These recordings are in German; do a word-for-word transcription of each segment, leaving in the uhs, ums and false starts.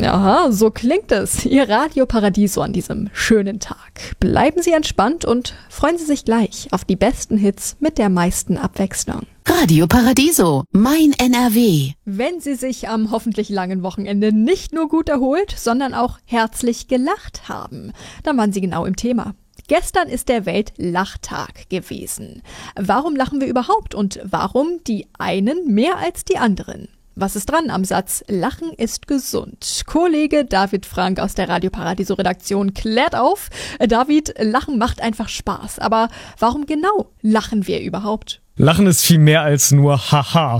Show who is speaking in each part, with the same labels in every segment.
Speaker 1: Aha, so klingt es. Ihr Radio Paradiso an diesem schönen Tag. Bleiben Sie entspannt und freuen Sie sich gleich auf die besten Hits mit der meisten Abwechslung.
Speaker 2: Radio Paradiso, mein N R W.
Speaker 1: Wenn Sie sich am hoffentlich langen Wochenende nicht nur gut erholt, sondern auch herzlich gelacht haben, dann waren Sie genau im Thema. Gestern ist der Weltlachtag gewesen. Warum lachen wir überhaupt und warum die einen mehr als die anderen? Was ist dran am Satz Lachen ist gesund? Kollege David Frank aus der Radio Paradiso Redaktion klärt auf. David, Lachen macht einfach Spaß. Aber warum genau lachen wir überhaupt?
Speaker 3: Lachen ist viel mehr als nur Haha.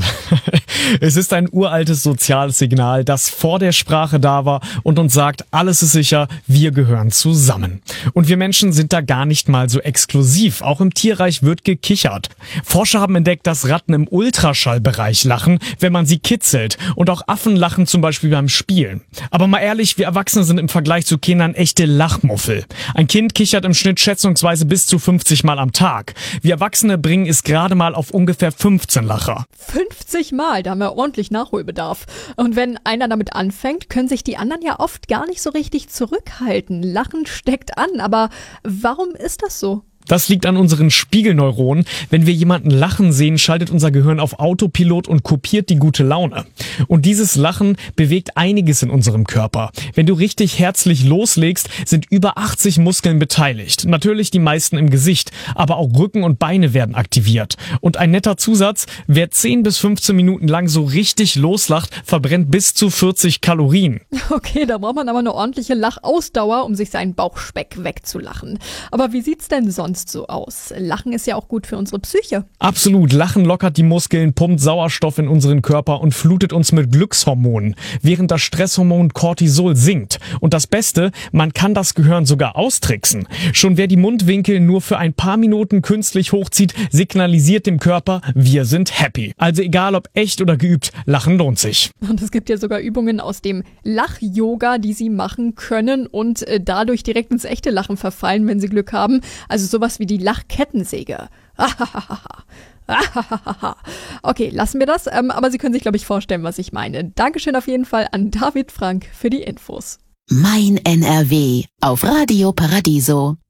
Speaker 3: Es ist ein uraltes soziales Signal, das vor der Sprache da war und uns sagt, alles ist sicher, wir gehören zusammen. Und wir Menschen sind da gar nicht mal so exklusiv. Auch im Tierreich wird gekichert. Forscher haben entdeckt, dass Ratten im Ultraschallbereich lachen, wenn man sie kitzelt. Und auch Affen lachen zum Beispiel beim Spielen. Aber mal ehrlich, wir Erwachsene sind im Vergleich zu Kindern echte Lachmuffel. Ein Kind kichert im Schnitt schätzungsweise bis zu fünfzig Mal am Tag. Wir Erwachsene bringen es gerade mal auf ungefähr fünfzehn Lacher.
Speaker 1: fünfzig Mal, da haben wir ordentlich Nachholbedarf. Und wenn einer damit anfängt, können sich die anderen ja oft gar nicht so richtig zurückhalten. Lachen steckt an, aber warum ist das so?
Speaker 3: Das liegt an unseren Spiegelneuronen. Wenn wir jemanden lachen sehen, schaltet unser Gehirn auf Autopilot und kopiert die gute Laune. Und dieses Lachen bewegt einiges in unserem Körper. Wenn du richtig herzlich loslegst, sind über achtzig Muskeln beteiligt. Natürlich die meisten im Gesicht, aber auch Rücken und Beine werden aktiviert. Und ein netter Zusatz, wer zehn bis fünfzehn Minuten lang so richtig loslacht, verbrennt bis zu vierzig Kalorien.
Speaker 1: Okay, da braucht man aber eine ordentliche Lachausdauer, um sich seinen Bauchspeck wegzulachen. Aber wie sieht's denn sonst so aus? Lachen ist ja auch gut für unsere Psyche.
Speaker 3: Absolut. Lachen lockert die Muskeln, pumpt Sauerstoff in unseren Körper und flutet uns mit Glückshormonen, während das Stresshormon Cortisol sinkt. Und das Beste, man kann das Gehirn sogar austricksen. Schon wer die Mundwinkel nur für ein paar Minuten künstlich hochzieht, signalisiert dem Körper, wir sind happy. Also egal ob echt oder geübt, Lachen lohnt sich.
Speaker 1: Und es gibt ja sogar Übungen aus dem Lach-Yoga, die Sie machen können und äh, dadurch direkt ins echte Lachen verfallen, wenn Sie Glück haben. Also sowas wie die Lachkettensäge. Okay, lassen wir das. Ähm, aber Sie können sich, glaube ich, vorstellen, was ich meine. Dankeschön auf jeden Fall an David Frank für die Infos.
Speaker 2: Mein N R W auf Radio Paradiso.